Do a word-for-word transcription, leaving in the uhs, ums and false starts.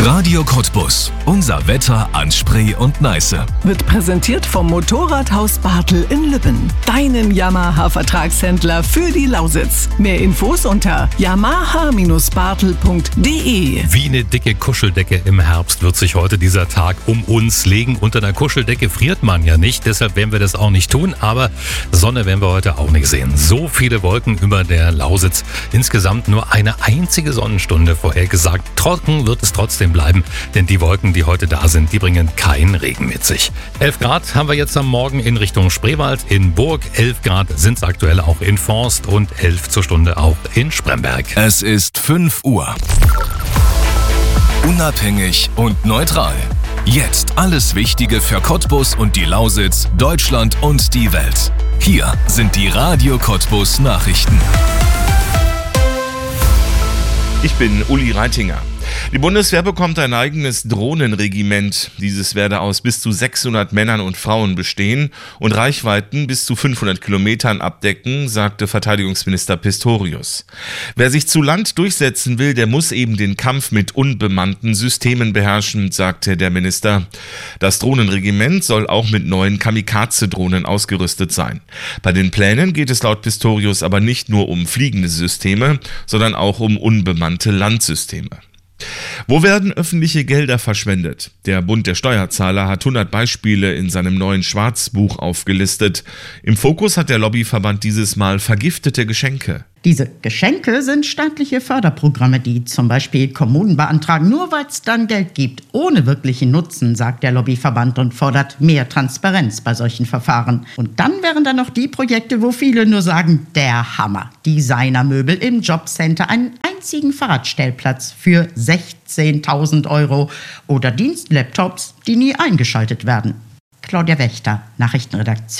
Radio Cottbus. Unser Wetter an Spree und Neiße. Wird präsentiert vom Motorradhaus Bartel in Lübben. Deinem Yamaha-Vertragshändler für die Lausitz. Mehr Infos unter yamaha bartel punkt de. Wie eine dicke Kuscheldecke im Herbst wird sich heute dieser Tag um uns legen. Unter einer Kuscheldecke friert man ja nicht, deshalb werden wir das auch nicht tun. Aber Sonne werden wir heute auch nicht sehen. So viele Wolken über der Lausitz. Insgesamt nur eine einzige Sonnenstunde vorhergesagt. Trocken wird es trotzdem bleiben, denn die Wolken, die heute da sind, die bringen keinen Regen mit sich. elf Grad haben wir jetzt am Morgen in Richtung Spreewald, in Burg. elf Grad sind es aktuell auch in Forst und elf zur Stunde auch in Spremberg. Es ist fünf Uhr. Unabhängig und neutral. Jetzt alles Wichtige für Cottbus und die Lausitz, Deutschland und die Welt. Hier sind die Radio Cottbus Nachrichten. Ich bin Uli Reitinger. Die Bundeswehr bekommt ein eigenes Drohnenregiment. Dieses werde aus bis zu sechshundert Männern und Frauen bestehen und Reichweiten bis zu fünfhundert Kilometern abdecken, sagte Verteidigungsminister Pistorius. Wer sich zu Land durchsetzen will, der muss eben den Kampf mit unbemannten Systemen beherrschen, sagte der Minister. Das Drohnenregiment soll auch mit neuen Kamikaze-Drohnen ausgerüstet sein. Bei den Plänen geht es laut Pistorius aber nicht nur um fliegende Systeme, sondern auch um unbemannte Landsysteme. Wo werden öffentliche Gelder verschwendet? Der Bund der Steuerzahler hat hundert Beispiele in seinem neuen Schwarzbuch aufgelistet. Im Fokus hat der Lobbyverband dieses Mal vergiftete Geschenke. Diese Geschenke sind staatliche Förderprogramme, die zum Beispiel Kommunen beantragen, nur weil es dann Geld gibt, ohne wirklichen Nutzen, sagt der Lobbyverband und fordert mehr Transparenz bei solchen Verfahren. Und dann wären da noch die Projekte, wo viele nur sagen, der Hammer. Designermöbel im Jobcenter, einen einzigen Fahrradstellplatz für sechzehntausend Euro oder Dienstlaptops, die nie eingeschaltet werden. Claudia Wächter, Nachrichtenredaktion.